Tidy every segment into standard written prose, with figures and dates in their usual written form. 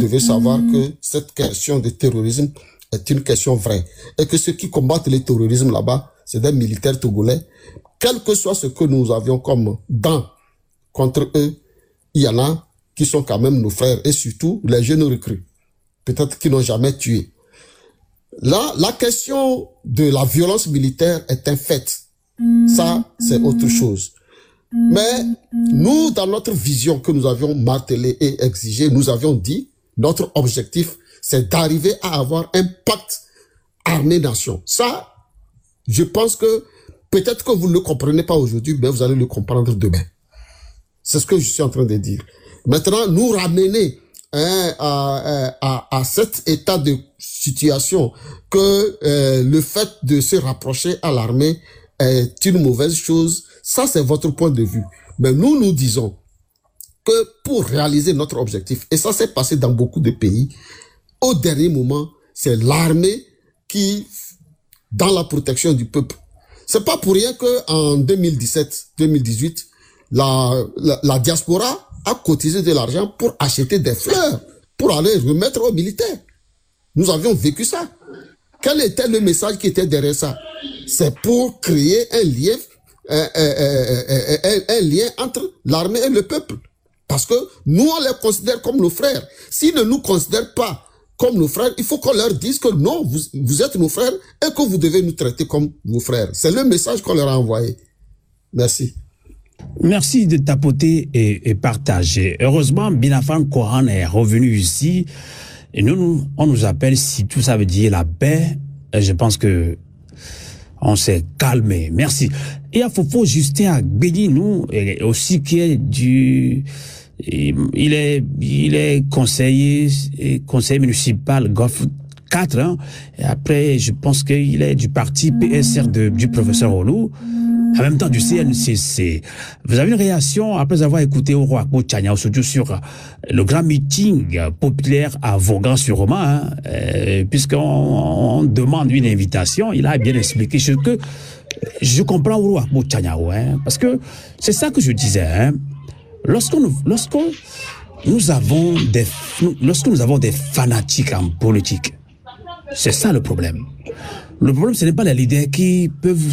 devez savoir que cette question de terrorisme est une question vraie. Et que ceux qui combattent le terrorisme là-bas, c'est des militaires togolais. Quel que soit ce que nous avions comme dents contre eux, il y en a qui sont quand même nos frères. Et surtout, les jeunes recrues. Peut-être qui n'ont jamais tué. Là, la question de la violence militaire est un fait. Ça, c'est autre chose. Mais nous, dans notre vision que nous avions martelée et exigée, nous avions dit, notre objectif, c'est d'arriver à avoir un pacte armée-nation. Ça, je pense que peut-être que vous ne le comprenez pas aujourd'hui, mais vous allez le comprendre demain. C'est ce que je suis en train de dire. Maintenant, nous ramener à cet état de situation que le fait de se rapprocher à l'armée est une mauvaise chose, ça c'est votre point de vue. Mais nous, nous disons que pour réaliser notre objectif, et ça s'est passé dans beaucoup de pays, au dernier moment, c'est l'armée qui, dans la protection du peuple. C'est pas pour rien que en 2017-2018, la diaspora a cotisé de l'argent pour acheter des fleurs, pour aller remettre aux militaires. Nous avions vécu ça. Quel était le message qui était derrière ça? C'est pour créer un lien entre l'armée et le peuple. Parce que nous, on les considère comme nos frères. S'ils ne nous considèrent pas comme nos frères, il faut qu'on leur dise que non, vous êtes nos frères et que vous devez nous traiter comme vos frères. C'est le message qu'on leur a envoyé. Merci. Merci de tapoter et partager. Heureusement, Binafan Koran est revenu ici. Et nous, on nous appelle, si tout ça veut dire la paix, je pense que on s'est calmé. Merci. Et à Fofo Justin Agbeni, nous, aussi qui est il est conseiller municipal Golf 4, hein. Et après, je pense qu'il est du parti PSR du professeur Olou. En même temps du CNCC. Vous avez une réaction après avoir écouté Oro Akpo Tchania surtout sur le grand meeting populaire à Vaughan-sur-Roman, hein, puisqu'on demande une invitation, il a bien expliqué ce que je comprends Oro Akpo Tchania, hein, parce que c'est ça que je disais, hein, lorsque nous avons des fanatiques en politique, c'est ça le problème. Le problème, ce n'est pas les leaders qui peuvent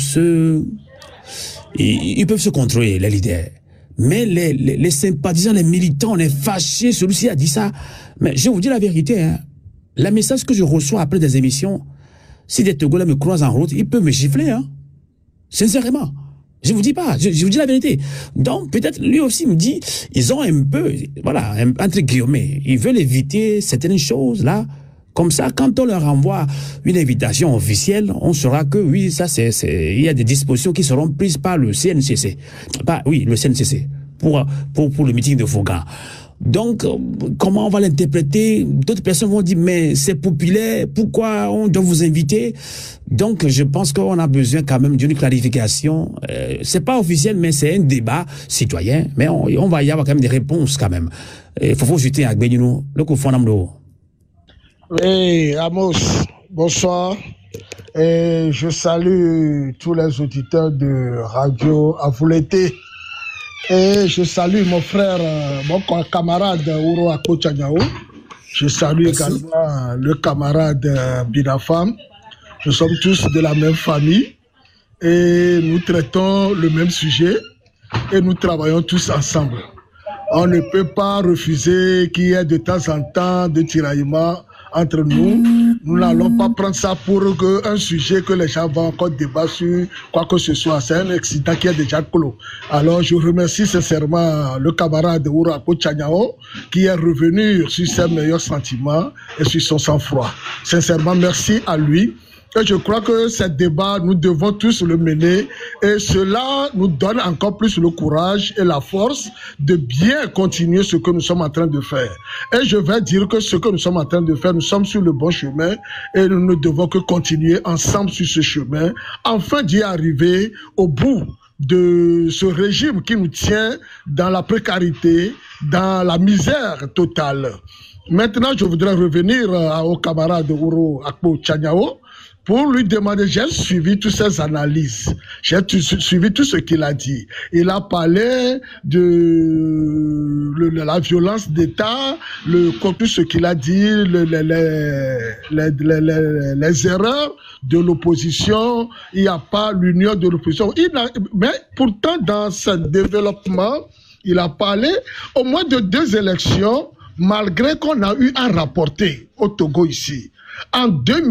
ils peuvent se contrôler, les leaders. Mais les sympathisants, les militants, on est fâchés, celui-ci a dit ça. Mais je vous dis la vérité, hein. Les messages que je reçois après des émissions, si des Togolais me croisent en route, ils peuvent me gifler, hein. Sincèrement. Je vous dis pas, je vous dis la vérité. Donc, peut-être, lui aussi me dit, ils ont un peu, voilà, entre guillemets, ils veulent éviter certaines choses, là. Comme ça, quand on leur envoie une invitation officielle, on saura que oui, ça il y a des dispositions qui seront prises par le CNCC. Le CNCC. Pour le meeting de Vaughan. Donc, comment on va l'interpréter? D'autres personnes vont dire, mais c'est populaire, pourquoi on doit vous inviter? Donc, je pense qu'on a besoin quand même d'une clarification. C'est pas officiel, mais c'est un débat citoyen. Mais on va y avoir quand même des réponses quand même. Il faut jeter à Gbenino, le co-fondant. Oui, Amos, bonsoir. Et je salue tous les auditeurs de Radio Afoulété. Et je salue mon frère, mon camarade Oro Akpo Tchaniao. Je salue également le camarade Binafam. Nous sommes tous de la même famille et nous traitons le même sujet et nous travaillons tous ensemble. On ne peut pas refuser qu'il y ait de temps en temps des tiraillements entre nous. Nous n'allons pas prendre ça pour un sujet que les gens vont encore débattre sur quoi que ce soit. C'est un accident qui est déjà clos. Alors je remercie sincèrement le camarade Oro Akpo Tchaniao qui est revenu sur ses meilleurs sentiments et sur son sang-froid. Sincèrement, merci à lui. Et je crois que ce débat, nous devons tous le mener et cela nous donne encore plus le courage et la force de bien continuer ce que nous sommes en train de faire. Et je vais dire que ce que nous sommes en train de faire, nous sommes sur le bon chemin et nous ne devons que continuer ensemble sur ce chemin, afin d'y arriver au bout de ce régime qui nous tient dans la précarité, dans la misère totale. Maintenant, je voudrais revenir au camarade Oro Akpo Tchaniao. pour lui demander, j'ai suivi toutes ses analyses, j'ai suivi tout ce qu'il a dit. Il a parlé de la violence d'État, tout ce qu'il a dit, les erreurs de l'opposition, il n'y a pas l'union de l'opposition. Mais pourtant, dans ce développement, il a parlé au moins de 2 élections, malgré qu'on a eu à rapporter au Togo ici. En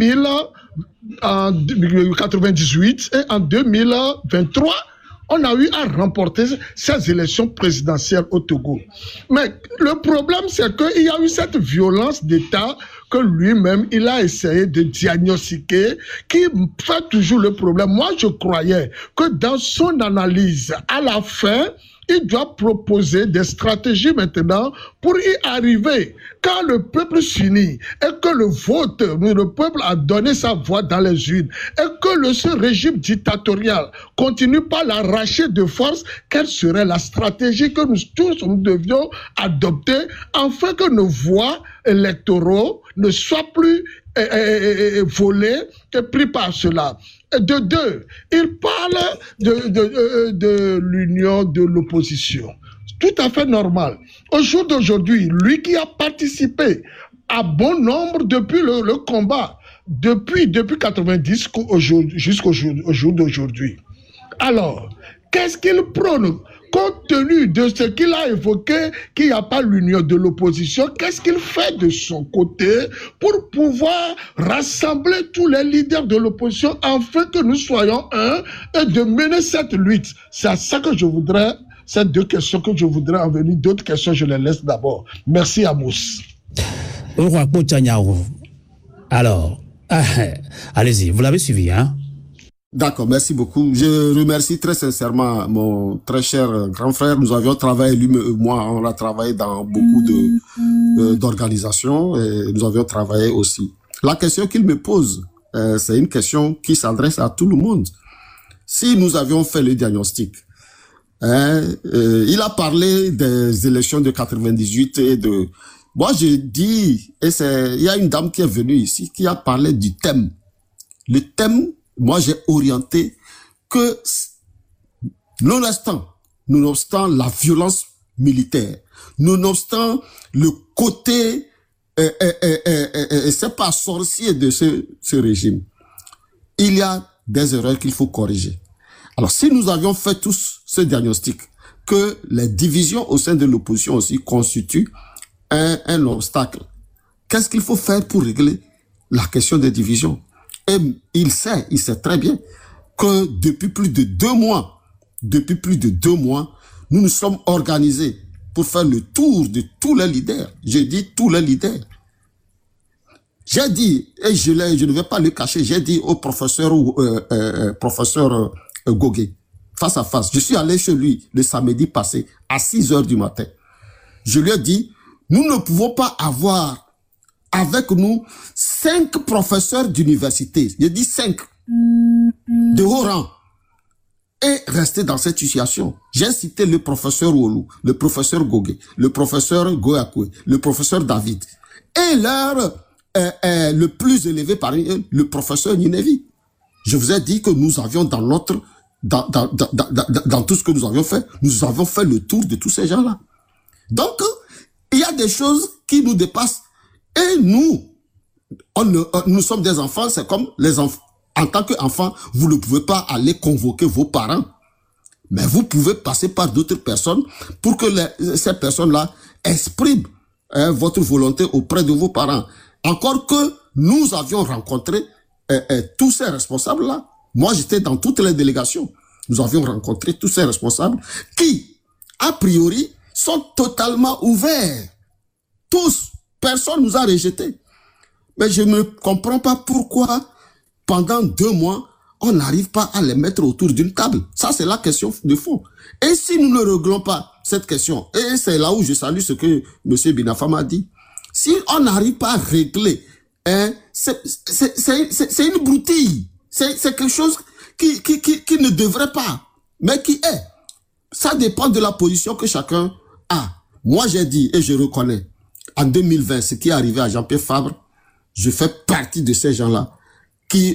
1998 et en 2023, on a eu à remporter ces élections présidentielles au Togo. Mais le problème, c'est qu'il y a eu cette violence d'État que lui-même, il a essayé de diagnostiquer, qui fait toujours le problème. Moi, je croyais que dans son analyse, à la fin, il doit proposer des stratégies maintenant pour y arriver. Quand le peuple s'unit et que le peuple a donné sa voix dans les urnes et que ce régime dictatorial continue pas l'arracher de force, quelle serait la stratégie que nous tous nous devions adopter afin que nos voix électoraux ne soient plus volés et pris par cela. De 2, il parle de l'union de l'opposition. Tout à fait normal. Au jour d'aujourd'hui, lui qui a participé à bon nombre depuis le combat, depuis 90 jusqu'au jour d'aujourd'hui. Alors, qu'est-ce qu'il prône? Compte tenu de ce qu'il a évoqué, qu'il n'y a pas l'union de l'opposition, qu'est-ce qu'il fait de son côté pour pouvoir rassembler tous les leaders de l'opposition afin que nous soyons un et de mener cette lutte? C'est à ça que je voudrais, ces 2 questions que je voudrais en venir. D'autres questions, je les laisse d'abord. Merci, Amos. Alors, allez-y, vous l'avez suivi, hein? D'accord, merci beaucoup. Je remercie très sincèrement mon très cher grand frère. Nous avions travaillé, lui et moi, on a travaillé dans beaucoup d'organisations et nous avions travaillé aussi. La question qu'il me pose, c'est une question qui s'adresse à tout le monde. Si nous avions fait le diagnostic, il a parlé des élections de 98 et de... Moi, je dis, il y a une dame qui est venue ici qui a parlé du thème. Le thème, moi, j'ai orienté que, nonobstant la violence militaire, nonobstant le côté, c'est pas sorcier de ce régime, il y a des erreurs qu'il faut corriger. Alors, si nous avions fait tous ce diagnostic, que les divisions au sein de l'opposition aussi constituent un obstacle, qu'est-ce qu'il faut faire pour régler la question des divisions? Et il sait très bien que depuis plus de 2 mois, nous nous sommes organisés pour faire le tour de tous les leaders. J'ai dit tous les leaders. J'ai dit, et je ne vais pas le cacher, j'ai dit au professeur Gogué, face à face. Je suis allé chez lui le samedi passé à 6h du matin. Je lui ai dit, nous ne pouvons pas avoir avec nous 5 professeurs d'université, je dis 5, de haut rang, et rester dans cette situation. J'ai cité le professeur Wolu, le professeur Gogué, le professeur Goyakwe, le professeur David, et le plus élevé parmi eux, le professeur Ninevi. Je vous ai dit que nous avions dans tout ce que nous avions fait le tour de tous ces gens-là. Donc, il y a des choses qui nous dépassent. Et nous sommes des enfants, c'est comme les enfants. En tant qu'enfant, vous ne pouvez pas aller convoquer vos parents. Mais vous pouvez passer par d'autres personnes pour que ces personnes-là expriment votre volonté auprès de vos parents. Encore que nous avions rencontré tous ces responsables-là. Moi, j'étais dans toutes les délégations. Nous avions rencontré tous ces responsables qui, a priori, sont totalement ouverts. Tous. Personne nous a rejetés. Mais je ne comprends pas pourquoi, pendant 2 mois, on n'arrive pas à les mettre autour d'une table. Ça, c'est la question de fond. Et si nous ne réglons pas cette question, et c'est là où je salue ce que M. Binafam a dit, si on n'arrive pas à régler, c'est une broutille. C'est quelque chose qui ne devrait pas, mais qui est. Ça dépend de la position que chacun a. Moi, j'ai dit, et je reconnais, en 2020, ce qui est arrivé à Jean-Pierre Fabre, je fais partie de ces gens-là qui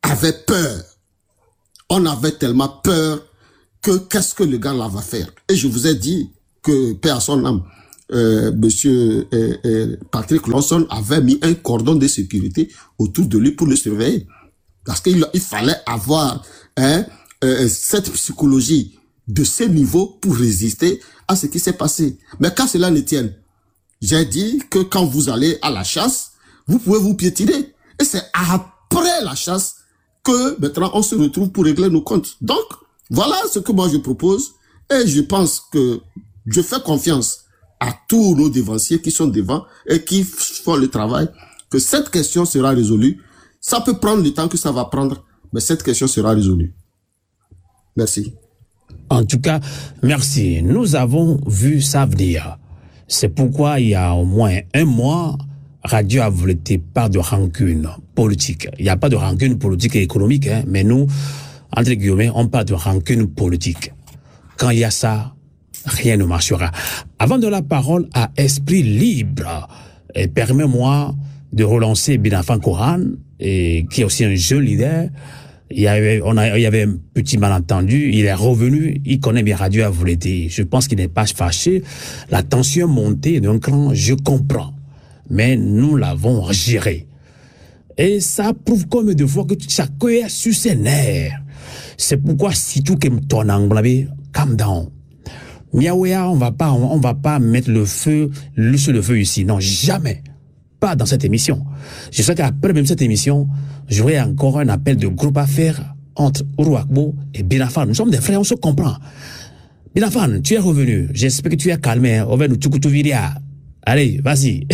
avait peur. On avait tellement peur que qu'est-ce que le gars là va faire. Et je vous ai dit que, paix à son âme, monsieur Patrick Lawson avait mis un cordon de sécurité autour de lui pour le surveiller. Parce qu'il fallait avoir cette psychologie de ce niveau pour résister à ce qui s'est passé. Mais quand cela ne tienne, j'ai dit que quand vous allez à la chasse, vous pouvez vous piétiner. Et c'est après la chasse que maintenant on se retrouve pour régler nos comptes. Donc, voilà ce que moi je propose. Et je pense que je fais confiance à tous nos dévanciers qui sont devant et qui font le travail, que cette question sera résolue. Ça peut prendre le temps que ça va prendre, mais cette question sera résolue. Merci. En tout cas, merci. Nous avons vu ça venir. C'est pourquoi il y a au moins un mois, Radio Avulété parle de rancune politique. Il n'y a pas de rancune politique et économique, hein, mais nous, entre guillemets, on parle de rancune politique. Quand il y a ça, rien ne marchera. Avant de la parole à Esprit Libre, permets-moi de relancer Binafan Koran, qui est aussi un jeune leader. Il y avait un petit malentendu, il est revenu, il connaît bien Radio Avulété. Je pense qu'il n'est pas fâché. La tension montée d'un cran, je comprends. Mais nous l'avons géré. Et ça prouve comme de fois que chacun est sur ses nerfs. C'est pourquoi si tout que ton angle, calm down. Miaouya, on va pas mettre le feu ici. Non, jamais. Pas dans cette émission. Je sais qu'après même cette émission, j'aurai encore un appel de groupe à faire entre Uruakbo et Binafan. Nous sommes des frères, on se comprend. Binafan, tu es revenu. J'espère que tu es calmé. Allez, vas-y.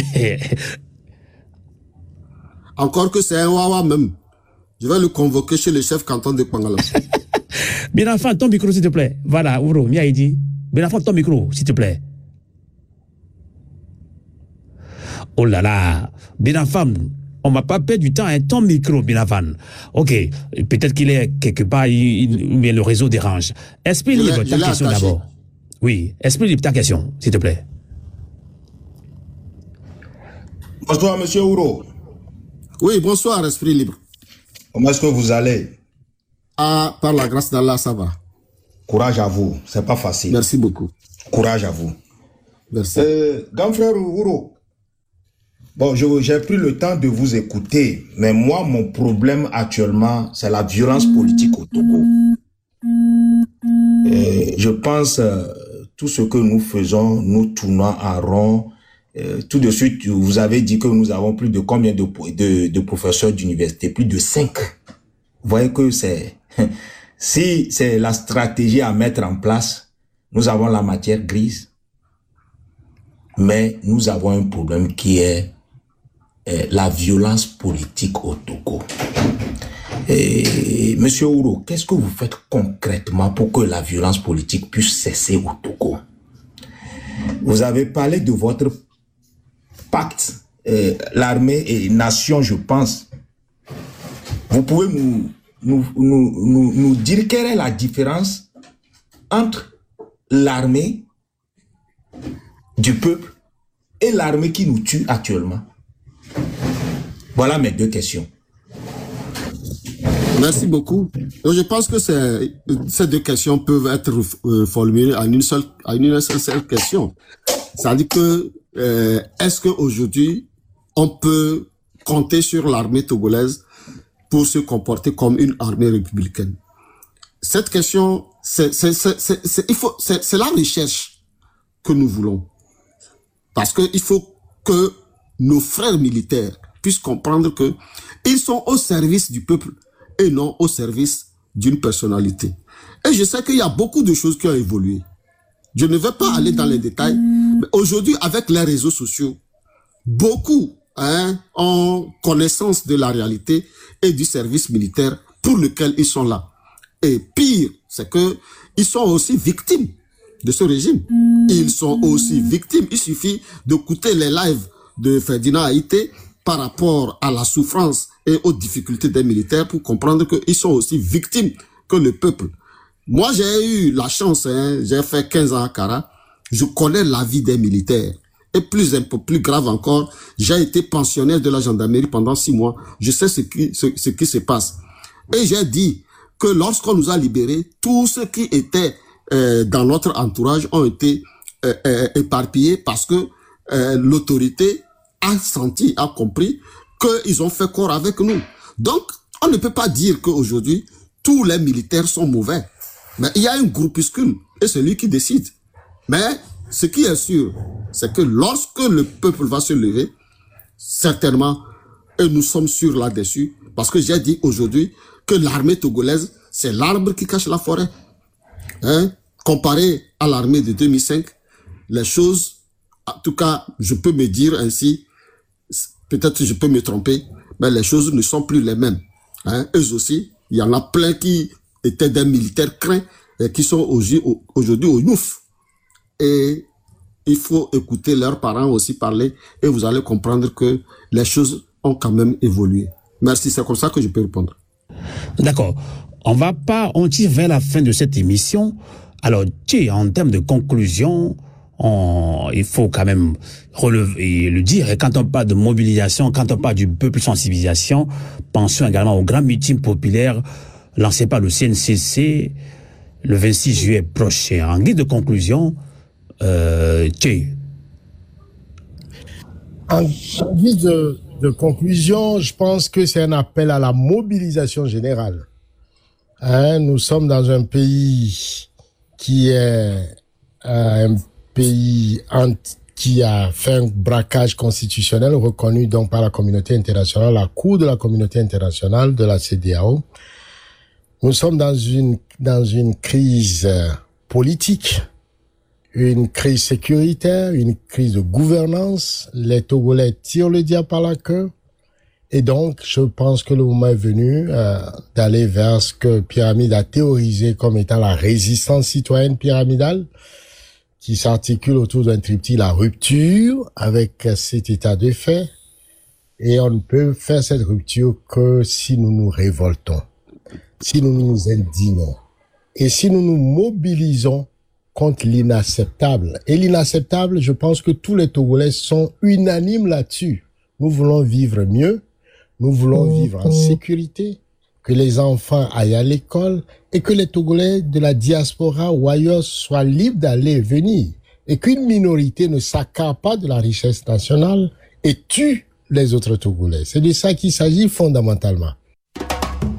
Encore que c'est un wawa même. Je vais le convoquer chez le chef canton de Pangala. Binafan, ton micro, s'il te plaît. Voilà, Ouro, Miaïdi. Binafan, ton micro, s'il te plaît. Oh là là, Binafan, on m'a pas perdu du temps, hein, ton micro, Binafan. Ok, peut-être qu'il est quelque part, mais le réseau dérange. Esprit Libre, ta question d'abord. Oui, Esprit Libre, ta question, s'il te plaît. Bonsoir, monsieur Ouro. Oui, bonsoir, Esprit Libre. Comment est-ce que vous allez? Ah, par la grâce d'Allah, ça va. Courage à vous, c'est pas facile. Merci beaucoup. Courage à vous. Merci. Grand frère Ouro, bon, j'ai pris le temps de vous écouter, mais moi, mon problème actuellement, c'est la violence politique au Togo. Et je pense tout ce que nous faisons, nous tournons en rond. Tout de suite, vous avez dit que nous avons plus de combien de professeurs d'université? Plus de 5. Vous voyez que c'est... Si c'est la stratégie à mettre en place, nous avons la matière grise, mais nous avons un problème qui est la violence politique au Togo. Et Monsieur Ouro, qu'est-ce que vous faites concrètement pour que la violence politique puisse cesser au Togo? Vous avez parlé de votre pacte, l'armée et nation, je pense. Vous pouvez nous dire quelle est la différence entre l'armée du peuple et l'armée qui nous tue actuellement? Voilà mes deux questions. Merci beaucoup. Donc, je pense que ces deux questions peuvent être formulées en une seule question. C'est-à-dire que est-ce qu'aujourd'hui, on peut compter sur l'armée togolaise pour se comporter comme une armée républicaine? Cette question, c'est la recherche que nous voulons. Parce qu'il faut que nos frères militaires puissent comprendre que ils sont au service du peuple et non au service d'une personnalité. Et je sais qu'il y a beaucoup de choses qui ont évolué. Je ne vais pas aller dans les détails, mais aujourd'hui, avec les réseaux sociaux, beaucoup ont connaissance de la réalité et du service militaire pour lequel ils sont là. Et pire, c'est que ils sont aussi victimes de ce régime. Ils sont aussi victimes. Il suffit d'écouter les lives de Ferdinand Haïté par rapport à la souffrance et aux difficultés des militaires pour comprendre qu'ils sont aussi victimes que le peuple. Moi, j'ai eu la chance, j'ai fait 15 ans à Kara, je connais la vie des militaires. Et un peu plus grave encore, j'ai été pensionnaire de la gendarmerie pendant 6 mois. Je sais ce qui se passe. Et j'ai dit que lorsqu'on nous a libérés, tous ceux qui étaient dans notre entourage ont été éparpillés parce que l'autorité a senti, a compris qu'ils ont fait corps avec nous. Donc, on ne peut pas dire qu'aujourd'hui, tous les militaires sont mauvais. Mais il y a un groupuscule et c'est lui qui décide. Mais ce qui est sûr, c'est que lorsque le peuple va se lever, certainement, et nous sommes sûrs là-dessus, parce que j'ai dit aujourd'hui que l'armée togolaise, c'est l'arbre qui cache la forêt. Hein? Comparé à l'armée de 2005, les choses, en tout cas, je peux me dire ainsi, peut-être que je peux me tromper, mais les choses ne sont plus les mêmes. Hein? Eux aussi, il y en a plein qui étaient des militaires craints et qui sont aujourd'hui au Youf. Et il faut écouter leurs parents aussi parler et vous allez comprendre que les choses ont quand même évolué. Merci, c'est comme ça que je peux répondre. D'accord. On tire vers la fin de cette émission. Alors, en termes de conclusion, il faut quand même relever et le dire. Et quand on parle de mobilisation, quand on parle du peuple sensibilisation, pensons également au grand meeting populaire lancé par le CNCC le 26 juillet prochain. En guise de conclusion, En guise de conclusion, je pense que c'est un appel à la mobilisation générale. Hein, nous sommes dans un pays qui est un pays qui a fait un braquage constitutionnel reconnu donc par la communauté internationale, la Cour de la communauté internationale de la CEDEAO. Nous sommes dans une crise politique, une crise sécuritaire, une crise de gouvernance. Les Togolais tirent le diable par la queue. Et donc, je pense que le moment est venu d'aller vers ce que Pyramide a théorisé comme étant la résistance citoyenne pyramidale, qui s'articule autour d'un triptyque, la rupture avec cet état de fait. Et on ne peut faire cette rupture que si nous nous révoltons, si nous nous indignons, et si nous nous mobilisons contre l'inacceptable. Et l'inacceptable, je pense que tous les Togolais sont unanimes là-dessus. Nous voulons vivre mieux, nous voulons vivre en sécurité, que les enfants aillent à l'école et que les Togolais de la diaspora ou ailleurs soient libres d'aller et venir. Et qu'une minorité ne s'accapare pas de la richesse nationale et tue les autres Togolais. C'est de ça qu'il s'agit fondamentalement.